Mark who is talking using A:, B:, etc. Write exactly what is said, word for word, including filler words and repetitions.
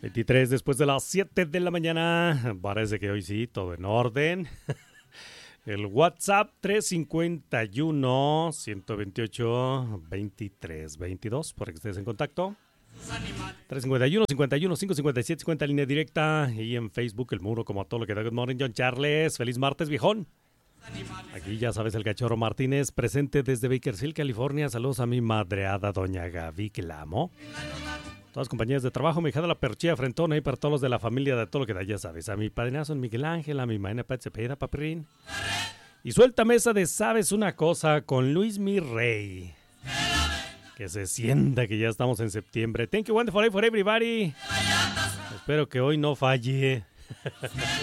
A: veintitrés después de las siete de la mañana. Parece que hoy sí, todo en orden. El WhatsApp tres cinco uno, uno dos ocho, veintitrés veintidós, para que estés en contacto. tres cinco uno, cincuenta y uno, cinco cincuenta y siete, cincuenta, línea directa. Y en Facebook el muro como a todo lo que da. Good morning, John Charles. Feliz martes, viejón. Aquí ya sabes, el Cachorro Martínez, presente desde Bakersfield, California. Saludos a mi madreada doña Gaby, que la amo. Todas las compañías de trabajo, mi hija de la Perchilla Frentona, y para todos los de la familia de todo lo que da, ya sabes. A mi padrinazo Miguel Ángel, a mi maena Pat Cepeda, Papirrín. Y suelta mesa de Sabes una cosa con Luis Mi Rey. Que se sienta que ya estamos en septiembre. Thank you, wonderful day for everybody. Espero que hoy no falle.